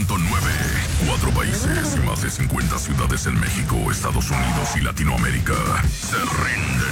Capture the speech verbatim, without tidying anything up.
punto nueve. Cuatro países y más de cincuenta ciudades en México, Estados Unidos y Latinoamérica se rinden